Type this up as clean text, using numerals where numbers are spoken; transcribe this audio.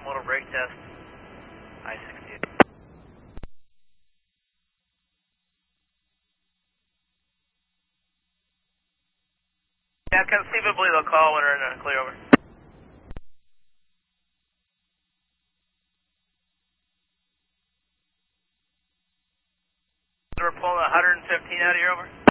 bimodal brake test. I-68. Yeah, conceivably they'll call when we're in a clear over. We're pulling 115 out of here, over.